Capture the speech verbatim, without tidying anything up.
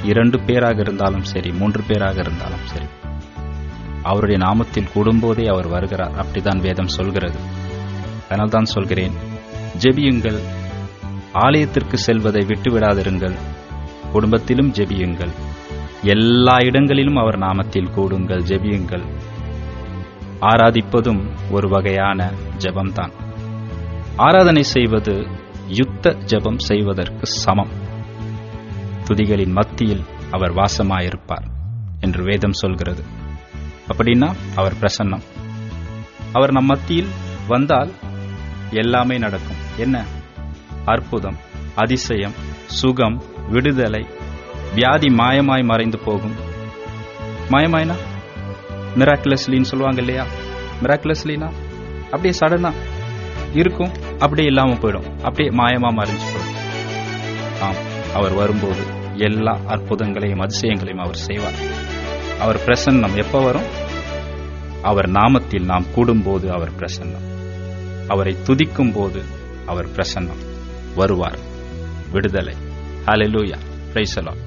இரண்டு பேராக இருந்தாலும் சரி, மூன்று பேராக இருந்தாலும் சரி, அவருடைய நாமத்தில் கூடும்போதே அவர் வருகிறார். அப்படிதான் வேதம் சொல்கிறது. அதனால் தான் சொல்கிறேன், ஜெபியுங்கள், ஆலயத்திற்கு செல்வதை விட்டுவிடாதிருங்கள், குடும்பத்திலும் ஜெபியுங்கள், எல்லா இடங்களிலும் அவர் நாமத்தில் கூடுங்கள், ஜெபியுங்கள். ஆராதிப்பதும் ஒரு வகையான ஜெபம்தான். ஆராதனை செய்வது யுத்த ஜெபம் செய்வதற்கு சமம். துதிகளின் மத்தியில் அவர் வாசமாயிருப்பார் என்று வேதம் சொல்கிறது. அப்படின்னா அவர் பிரசன்னம். அவர் நம் மத்தியில் வந்தால் எல்லாமே நடக்கும். என்ன? அற்புதம், அதிசயம், சுகம், விடுதலை, வியாதி மாயமாய் மறைந்து போகும். மாயமாய்னா மிராக்குலஸ்லின்னு சொல்லுவாங்க இல்லையா? மிராக்குலஸ்லினா அப்படியே சடனா இருக்கும், அப்படியே இல்லாம போயிடும், அப்படியே மாயமா மறைஞ்சு போயிடும். ஆம், அவர் வரும்போது எல்லா அற்புதங்களையும் அதிசயங்களையும் அவர் செய்வார். அவர் பிரசன்னம் எப்ப வரும்? அவர் நாமத்தில் நாம் கூடும்போது அவர் பிரசன்னம். அவரை துதிக்கும் போது அவர் பிரசன்னம் வருவார். விடுதலை. ஹல்லேலூயா. Praise the Lord.